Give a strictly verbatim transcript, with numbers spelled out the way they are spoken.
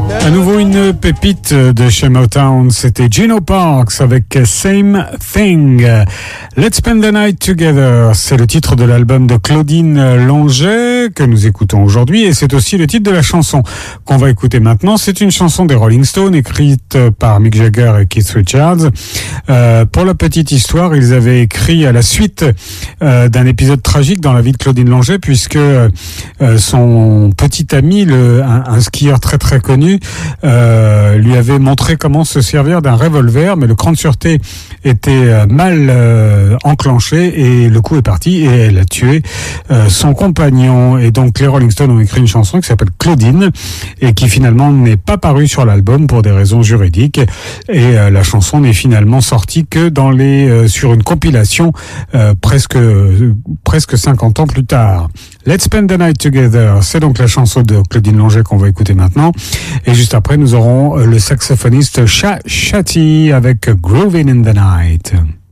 À nouveau une pépite de chez Motown, c'était Gino Parks avec Same Thing. Let's Spend the Night Together, c'est le titre de l'album de Claudine Longet que nous écoutons aujourd'hui et c'est aussi le titre de la chanson qu'on va écouter maintenant. C'est une chanson des Rolling Stones écrite par Mick Jagger et Keith Richards. Euh, pour la petite histoire, ils avaient écrit à la suite euh, d'un épisode tragique dans la vie de Claudine Longet puisque euh, son petit ami, le, un, un skieur très très connu, Euh, lui avait montré comment se servir d'un revolver, mais le cran de sûreté était mal euh, enclenché et le coup est parti et elle a tué euh, son compagnon. Et donc les Rolling Stones ont écrit une chanson qui s'appelle Claudine et qui finalement n'est pas parue sur l'album pour des raisons juridiques et euh, la chanson n'est finalement sortie que dans les euh, sur une compilation euh, presque euh, presque cinquante ans plus tard. Let's Spend the Night Together, c'est donc la chanson de Claudine Longet qu'on va écouter maintenant. Et juste après, nous aurons le saxophoniste Cha Chatty avec Groovin' in the Night.